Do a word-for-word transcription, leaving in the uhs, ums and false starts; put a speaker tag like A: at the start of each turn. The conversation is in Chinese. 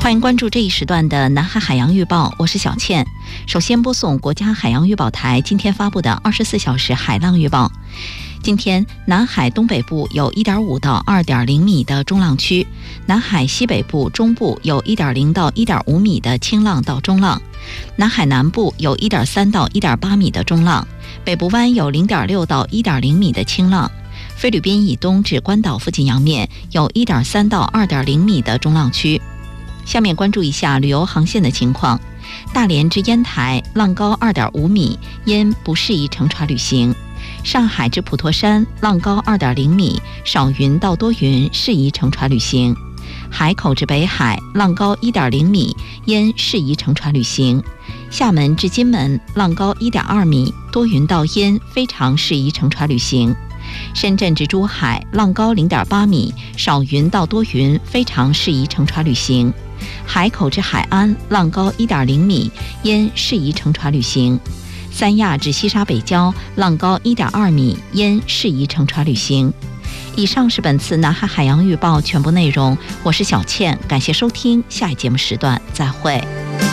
A: 欢迎关注这一时段的南海海洋预报，我是小倩。首先播送国家海洋预报台今天发布的二十四小时海浪预报。今天南海东北部有 一点五到二点零米的中浪区，南海西北部、中部有 一点零到一点五米的轻浪到中浪，南海南部有 一点三到一点八米的中浪，北部湾有 零点六到一点零米的轻浪，菲律宾以东至关岛附近洋面有 一点三到二点零米的中浪区。下面关注一下旅游航线的情况。大连至烟台浪高 二点五米，烟不适宜乘船旅行。上海至普陀山浪高 二点零米，少云到多云，适宜乘船旅行。海口至北海浪高 一点零米，烟适宜乘船旅行。厦门至金门浪高 一点二米，多云到烟，非常适宜乘船旅行。深圳至珠海浪高 零点八米，少云到多云，非常适宜乘船旅行。海口至海安浪高 一点零米，烟适宜乘船旅行。三亚至西沙北礁浪高 一点二米，烟适宜乘船旅行。以上是本次南海海洋预报全部内容，我是小倩，感谢收听，下一节目时段再会。